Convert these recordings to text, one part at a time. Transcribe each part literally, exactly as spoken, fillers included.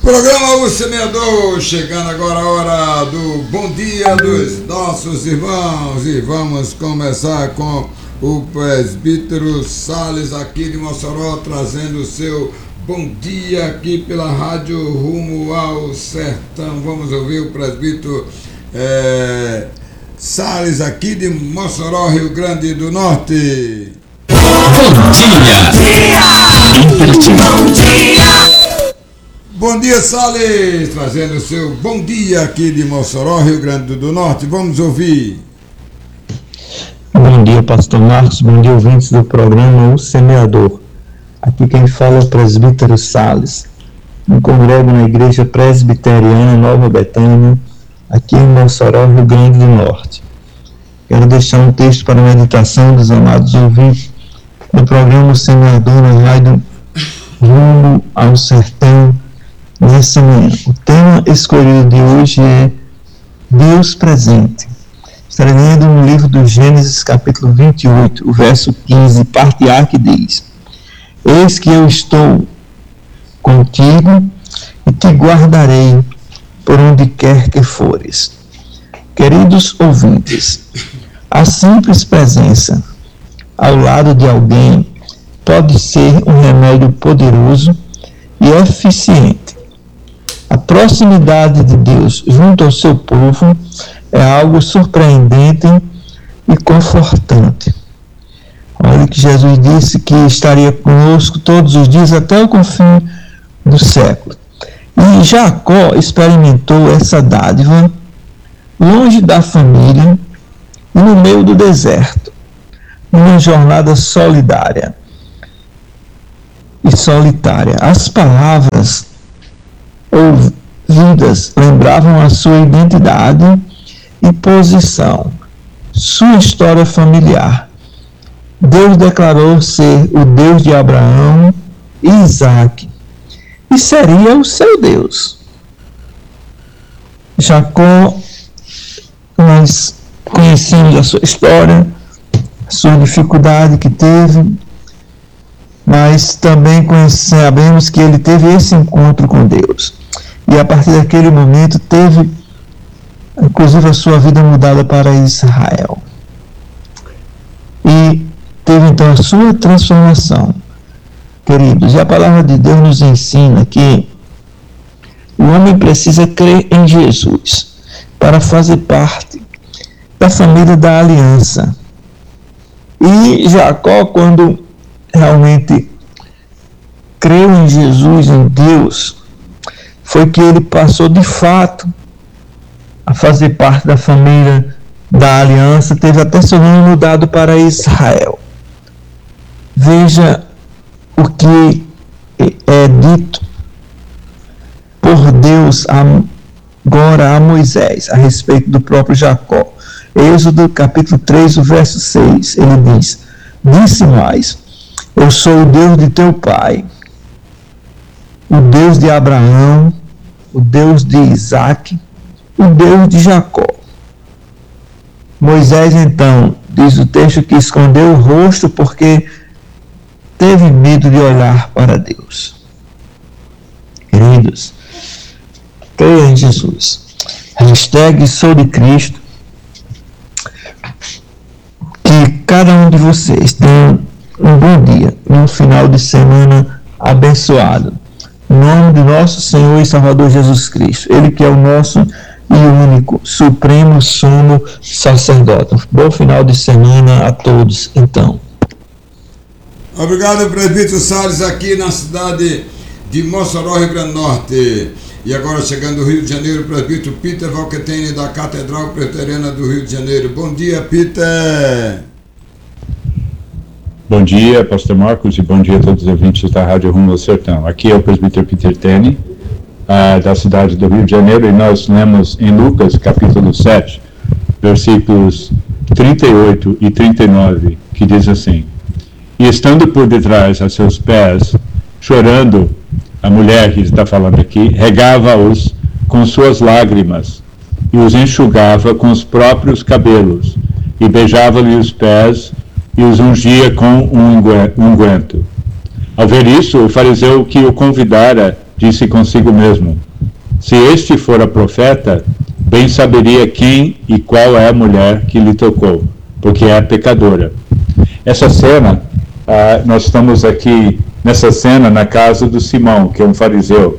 Programa O Semeador, chegando agora a hora do bom dia dos nossos irmãos. E vamos começar com o presbítero Salles aqui de Mossoró, trazendo o seu bom dia aqui pela rádio Rumo ao Sertão. Vamos ouvir o presbítero é, Salles aqui de Mossoró, Rio Grande do Norte. Bom dia! Bom dia! Bom dia, Salles, trazendo o seu bom dia aqui de Mossoró, Rio Grande do Norte. Vamos ouvir. Bom dia, pastor Marcos. Bom dia, ouvintes do programa O Semeador. Aqui quem fala é o presbítero Salles. Me congrego na Igreja Presbiteriana Nova Betânia, aqui em Mossoró, Rio Grande do Norte. Quero deixar um texto para a meditação dos amados ouvintes do programa O Semeador na rádio Rumo ao Sertão. Nessa manhã, o tema escolhido de hoje é Deus presente. Estarei lendo no livro do Gênesis, capítulo vinte e oito, o verso quinze, parte A, que diz: Eis que eu estou contigo e te guardarei por onde quer que fores. Queridos ouvintes, a simples presença ao lado de alguém pode ser um remédio poderoso e eficiente. A proximidade de Deus junto ao seu povo é algo surpreendente e confortante. Olha que Jesus disse que estaria conosco todos os dias até o confim do século. E Jacó experimentou essa dádiva longe da família e no meio do deserto, numa jornada solidária e solitária. As palavras ouvidas lembravam a sua identidade e posição, sua história familiar. Deus declarou ser o Deus de Abraão e Isaque, e seria o seu Deus. Jacó, nós conhecemos a sua história, a sua dificuldade que teve, mas também sabemos que ele teve esse encontro com Deus. E a partir daquele momento teve, inclusive, a sua vida mudada para Israel. E teve então a sua transformação, queridos. E a palavra de Deus nos ensina que o homem precisa crer em Jesus para fazer parte da família da aliança. E Jacó, quando realmente creu em Jesus, em Deus, foi que ele passou de fato a fazer parte da família da aliança, teve até seu nome mudado para Israel. Veja o que é dito por Deus agora a Moisés a respeito do próprio Jacó. Êxodo capítulo três, o verso seis, ele diz: Disse mais: Eu sou o Deus de teu pai, o Deus de Abraão, o Deus de Isaque, o Deus de Jacó. Moisés, então, diz o texto que escondeu o rosto porque teve medo de olhar para Deus. Queridos, creia em Jesus. Hashtag sou de Cristo. Que cada um de vocês tenha um bom dia e um final de semana abençoado. Em nome de nosso Senhor e Salvador Jesus Cristo, Ele que é o nosso e único, supremo, sumo sacerdote. Bom final de semana a todos, então. Obrigado, presbítero Salles, aqui na cidade de Mossoró, Rio Grande do Norte. E agora, chegando do Rio de Janeiro, o presbítero Peter Valquetene, da Catedral Presbiteriana do Rio de Janeiro. Bom dia, Peter. Bom dia, pastor Marcos, e bom dia a todos os ouvintes da Rádio Rumo ao Sertão. Aqui é o presbítero Peter Tene, uh, da cidade do Rio de Janeiro, e nós lemos em Lucas, capítulo sete, versículos trinta e oito e trinta e nove, que diz assim: E estando por detrás a seus pés, chorando, a mulher que está falando aqui, regava-os com suas lágrimas, e os enxugava com os próprios cabelos, e beijava-lhe os pés, e os ungia com um unguento. Ao ver isso, o fariseu que o convidara disse consigo mesmo: se este for a profeta, bem saberia quem e qual é a mulher que lhe tocou, porque é pecadora. Essa cena, ah, nós estamos aqui nessa cena na casa do Simão, que é um fariseu.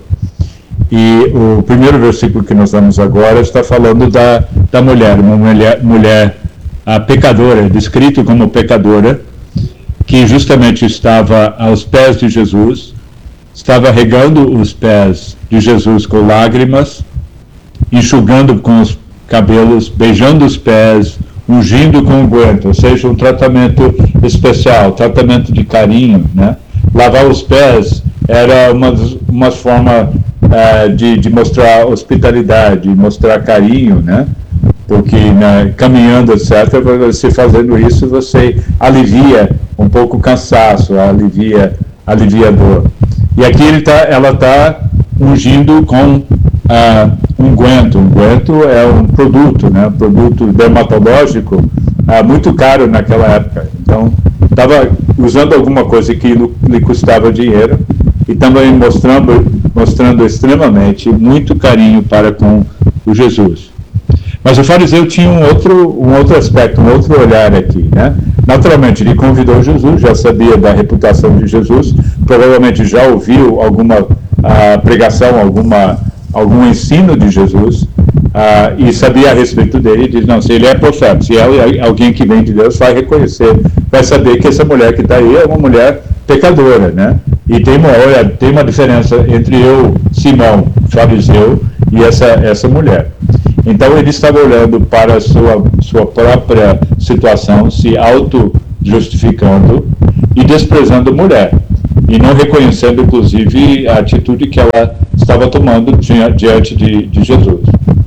E o primeiro versículo que nós damos agora está falando da, da mulher, uma mulher, mulher a pecadora, descrito como pecadora, que justamente estava aos pés de Jesus, estava regando os pés de Jesus com lágrimas, enxugando com os cabelos, beijando os pés, ungindo com unguento, ou seja, um tratamento especial, tratamento de carinho, né? Lavar os pés era uma, uma forma uh, de, de mostrar hospitalidade, mostrar carinho, né? Porque né, caminhando, etcétera, você fazendo isso, você alivia um pouco o cansaço, alivia, alivia a dor. E aqui ele tá, ela está ungindo com uh, unguento. Unguento é um produto, né? Um produto dermatológico uh, muito caro naquela época. Então, estava usando alguma coisa que lhe custava dinheiro e também mostrando, mostrando extremamente muito carinho para com o Jesus. Mas o fariseu tinha um outro, um outro aspecto, um outro olhar aqui, né? Naturalmente, ele convidou Jesus, já sabia da reputação de Jesus, provavelmente já ouviu alguma uh, pregação, alguma, algum ensino de Jesus, uh, e sabia a respeito dele, e diz, não, se ele é profeta, se é alguém que vem de Deus, vai reconhecer, vai saber que essa mulher que está aí é uma mulher pecadora, né? E tem uma, olha, tem uma diferença entre eu, Simão, fariseu, e essa, essa mulher. Então ele estava olhando para a sua, sua própria situação, se auto-justificando e desprezando a mulher. E não reconhecendo, inclusive, a atitude que ela estava tomando diante de, de Jesus.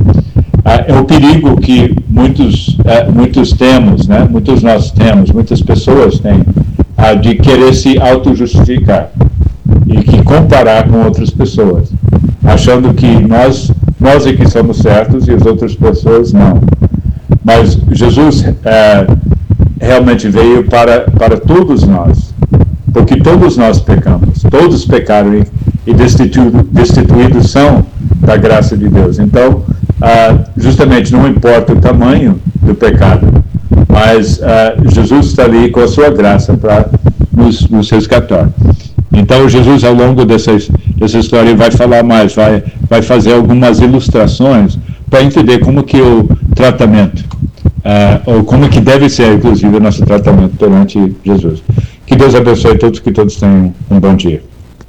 Ah, é o perigo que muitos, ah, muitos temos, né? Muitos nós temos, muitas pessoas têm, ah, de querer se auto-justificar e que comparar com outras pessoas, achando que nós, nós é que somos certos e as outras pessoas não. Mas Jesus é, realmente veio para, para todos nós, porque todos nós pecamos, todos pecaram e, e destituídos, destituídos são da graça de Deus. Então, ah, justamente não importa o tamanho do pecado, mas ah, Jesus está ali com a sua graça para nos, nos resgatar. Então Jesus, ao longo dessa, dessa história, vai falar mais, vai, vai fazer algumas ilustrações para entender como que o tratamento, uh, ou como que deve ser, inclusive, o nosso tratamento perante Jesus. Que Deus abençoe todos, que todos tenham um bom dia.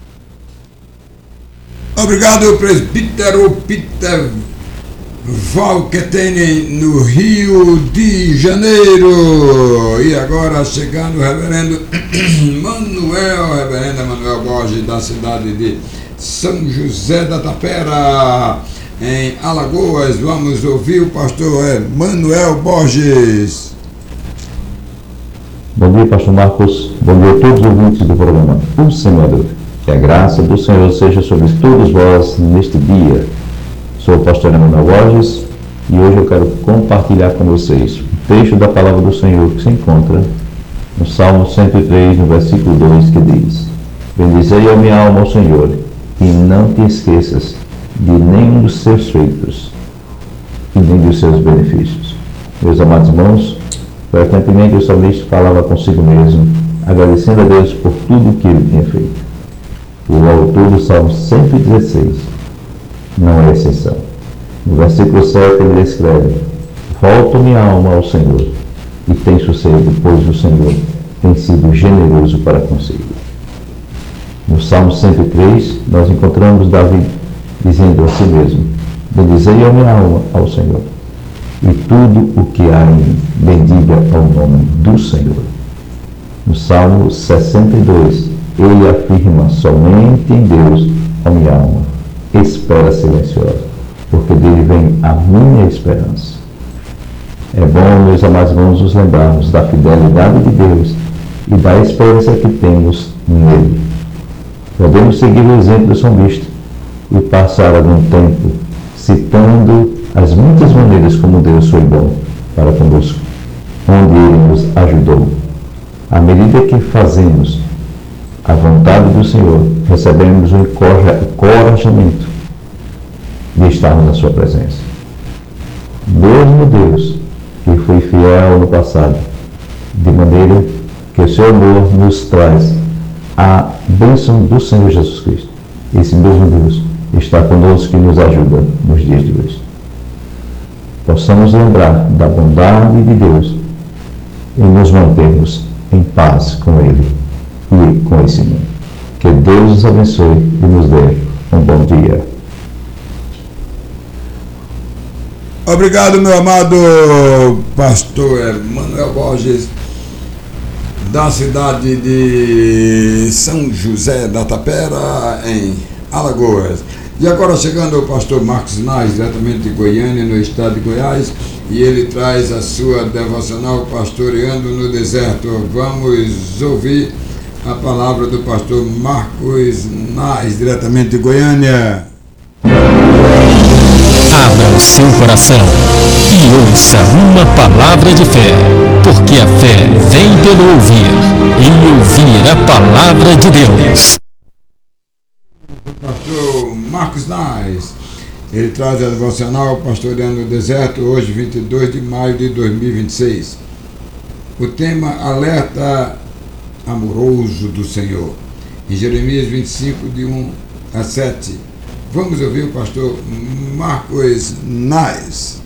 Obrigado, presbítero Peter Valquetene, no Rio de Janeiro. E agora chegando o reverendo Manuel, reverendo Manuel Borges, da cidade de São José da Tapera, em Alagoas. Vamos ouvir o pastor Manuel Borges. Bom dia, pastor Marcos. Bom dia a todos os ouvintes do programa O Semeador. Que a graça do Senhor seja sobre todos vós neste dia. Sou o pastor Manuel Borges e hoje eu quero compartilhar com vocês o trecho da palavra do Senhor que se encontra no Salmo cento e três, no versículo dois, que diz: bendizei a minha alma ao Senhor e não te esqueças de nenhum dos seus feitos e nem dos seus benefícios. Meus amados irmãos, frequentemente o salmista falava consigo mesmo, agradecendo a Deus por tudo o que ele tinha feito. O autor do Salmo cento e dezesseis não é exceção. No versículo sete ele escreve: volto minha alma ao Senhor e tem sossego, pois o Senhor tem sido generoso para consigo. No Salmo cento e três nós encontramos Davi dizendo a si mesmo: bendizei a minha alma ao Senhor e tudo o que há em mim bendiga ao nome do Senhor. No Salmo sessenta e dois ele afirma: somente em Deus, a minha alma espera silenciosa, porque dele vem a minha esperança. É bom, meus amados irmãos, nos lembrarmos da fidelidade de Deus e da esperança que temos nele. Podemos seguir o exemplo do salmista e passar algum tempo citando as muitas maneiras como Deus foi bom para conosco, onde ele nos ajudou. À medida que fazemos a vontade do Senhor, recebemos o encorajamento relaxamento de estarmos na sua presença. Mesmo Deus que foi fiel no passado, de maneira que o seu amor nos traz a bênção do Senhor Jesus Cristo. Esse mesmo Deus está conosco e nos ajuda nos dias de hoje. Possamos lembrar da bondade de Deus e nos mantermos em paz com Ele e com esse mundo. Que Deus nos abençoe e nos dê um bom dia. Obrigado, meu amado pastor Emanuel Borges, da cidade de São José da Tapera, em Alagoas. E agora chegando o pastor Marcos Nais, diretamente de Goiânia, no estado de Goiás, e ele traz a sua devocional Pastoreando no Deserto. Vamos ouvir a palavra do pastor Marcos Nais, diretamente de Goiânia. Abra o seu coração e ouça uma palavra de fé, porque a fé vem pelo ouvir, e ouvir a palavra de Deus. Pastor Marcos Nais, ele traz a devocional Pastoreando no Deserto, hoje vinte e dois de maio de dois mil e vinte e seis. O tema Alerta Amoroso do Senhor, em Jeremias vinte e cinco, de um a sete. Vamos ouvir o pastor Marcos Nais.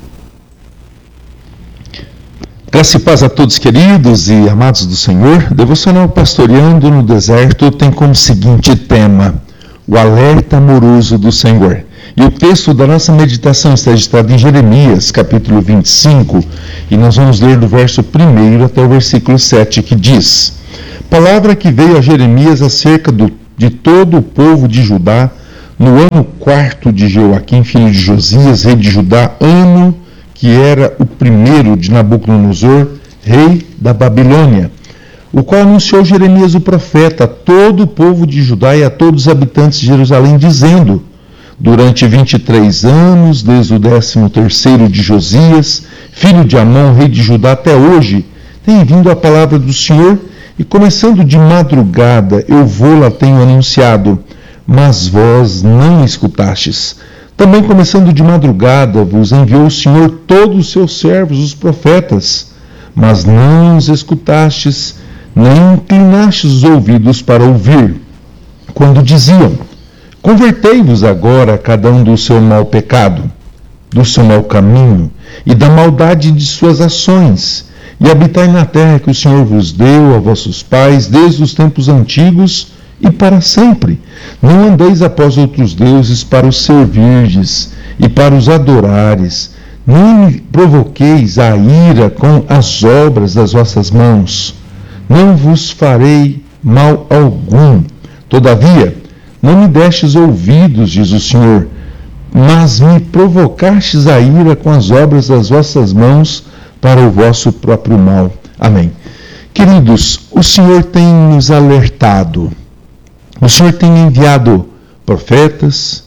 Graça e paz a todos, queridos e amados do Senhor. Devocional Pastoreando no Deserto tem como seguinte tema: o alerta amoroso do Senhor. E o texto da nossa meditação está registrado em Jeremias, capítulo vinte e cinco, e nós vamos ler do verso primeiro até o versículo sete, que diz: palavra que veio a Jeremias acerca do, de todo o povo de Judá, no ano quarto de Joaquim, filho de Josias, rei de Judá, ano que era o primeiro de Nabucodonosor, rei da Babilônia, o qual anunciou Jeremias o profeta a todo o povo de Judá e a todos os habitantes de Jerusalém, dizendo: durante vinte e três anos, desde o décimo terceiro de Josias, filho de Amon, rei de Judá, até hoje, tem vindo a palavra do Senhor, e começando de madrugada, eu vou-la tenho anunciado, mas vós não escutastes. Também começando de madrugada, vos enviou o Senhor todos os seus servos, os profetas, mas não os escutastes, nem inclinastes os ouvidos para ouvir, quando diziam: convertei-vos agora, cada um do seu mau pecado, do seu mau caminho, e da maldade de suas ações, e habitai na terra que o Senhor vos deu a vossos pais, desde os tempos antigos, e para sempre. Não andeis após outros deuses para os servirdes e para os adorares, nem me provoqueis a ira com as obras das vossas mãos. Não vos farei mal algum. Todavia, não me destes ouvidos, diz o Senhor, mas me provocastes a ira com as obras das vossas mãos para o vosso próprio mal. Amém. Queridos, o Senhor tem nos alertado. O Senhor tem enviado profetas,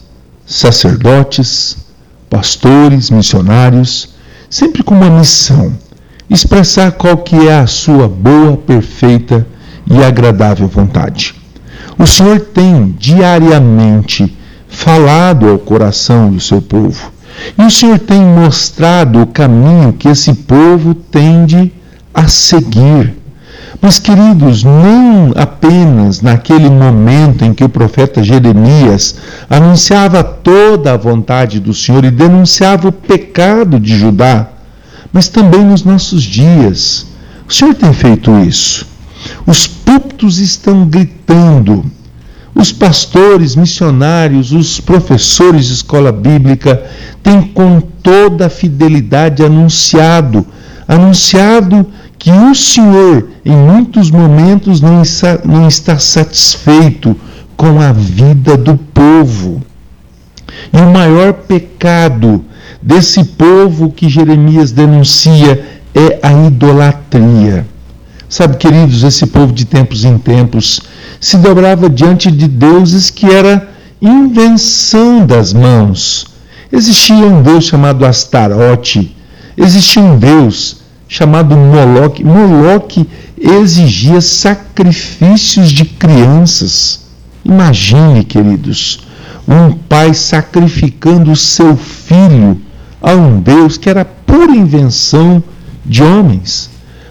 sacerdotes, pastores, missionários, sempre com uma missão: expressar qual que é a sua boa, perfeita e agradável vontade. O Senhor tem diariamente falado ao coração do seu povo, e o Senhor tem mostrado o caminho que esse povo tende a seguir. Mas, queridos, não apenas naquele momento em que o profeta Jeremias anunciava toda a vontade do Senhor e denunciava o pecado de Judá, mas também nos nossos dias. O Senhor tem feito isso. Os púlpitos estão gritando. Os pastores, missionários, os professores de escola bíblica têm com toda a fidelidade anunciado, anunciado que o Senhor, em muitos momentos, não está, não está satisfeito com a vida do povo. E o maior pecado desse povo que Jeremias denuncia é a idolatria. Sabe, queridos, esse povo de tempos em tempos se dobrava diante de deuses que era invenção das mãos. Existia um Deus chamado Astarote, existia um Deus chamado Moloque. Moloque exigia sacrifícios de crianças. Imagine, queridos, um pai pai sacrificando o seu filho a um Deus que era pura invenção de homens.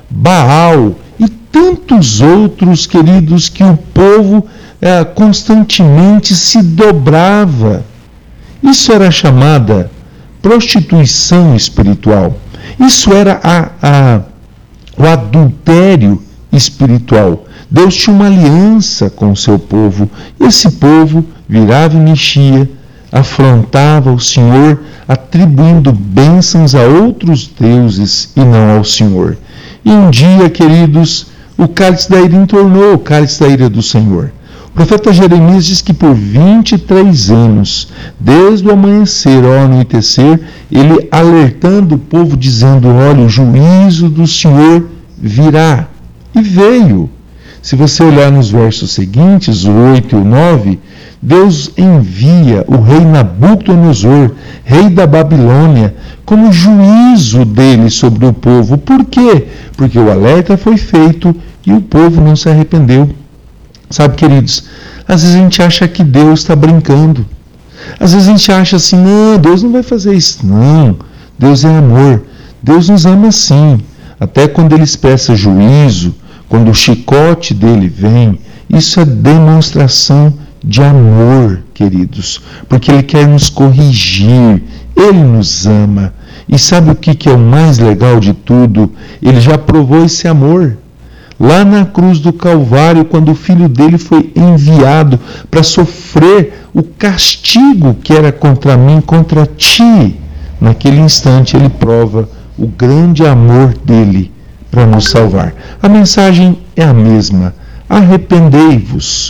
Baal e tantos outros, queridos, que o povo eh, constantemente se dobrava. Isso era chamada prostituição espiritual. Isso era a, a, o adultério espiritual. Deus tinha uma aliança com o seu povo. Esse povo virava e mexia, afrontava o Senhor, atribuindo bênçãos a outros deuses e não ao Senhor. E um dia, queridos, o cálice da ira entornou o cálice da ira do Senhor. O profeta Jeremias diz que por vinte e três anos, desde o amanhecer ao anoitecer, ele alertando o povo, dizendo: olha, o juízo do Senhor virá. E veio. Se você olhar nos versos seguintes, o oito e o nove, Deus envia o rei Nabucodonosor, rei da Babilônia, como juízo dele sobre o povo. Por quê? Porque o alerta foi feito e o povo não se arrependeu. Sabe, queridos, às vezes a gente acha que Deus está brincando. Às vezes a gente acha assim: não, Deus não vai fazer isso. Não, Deus é amor. Deus nos ama sim. Até quando ele expressa juízo, quando o chicote dele vem, isso é demonstração de amor, queridos, porque ele quer nos corrigir, ele nos ama. E sabe o que é o mais legal de tudo? Ele já provou esse amor. Lá na cruz do Calvário, quando o filho dele foi enviado para sofrer o castigo que era contra mim, contra ti, naquele instante ele prova o grande amor dele para nos salvar. A mensagem é a mesma: arrependei-vos.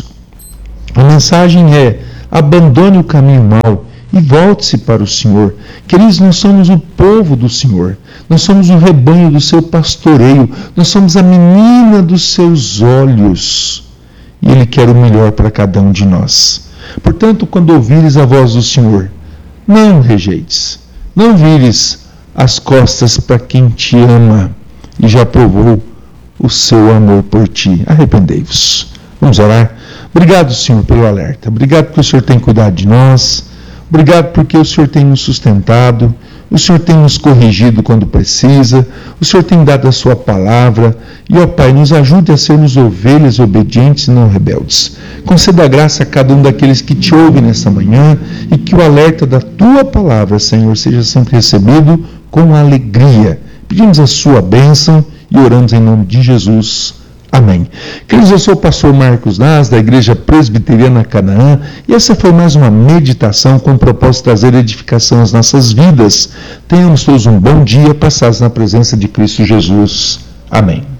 A mensagem é: abandone o caminho mau e volte-se para o Senhor. Queridos, nós somos o povo do Senhor, nós somos o rebanho do seu pastoreio, nós somos a menina dos seus olhos, e Ele quer o melhor para cada um de nós. Portanto, quando ouvires a voz do Senhor, não rejeites, não vires as costas para quem te ama e já provou o seu amor por ti. Arrependei-vos. Vamos orar. Obrigado, Senhor, pelo alerta. Obrigado porque o Senhor tem cuidado de nós. Obrigado porque o Senhor tem nos sustentado. O Senhor tem nos corrigido quando precisa. O Senhor tem dado a sua palavra. E, ó Pai, nos ajude a sermos ovelhas obedientes e não rebeldes. Conceda graça a cada um daqueles que te ouvem nesta manhã e que o alerta da tua palavra, Senhor, seja sempre recebido com alegria. Pedimos a sua bênção e oramos em nome de Jesus. Amém. Queridos, eu sou o pastor Marcos Nas, da Igreja Presbiteriana Canaã, e essa foi mais uma meditação com o propósito de trazer edificação às nossas vidas. Tenhamos todos um bom dia, passados na presença de Cristo Jesus. Amém.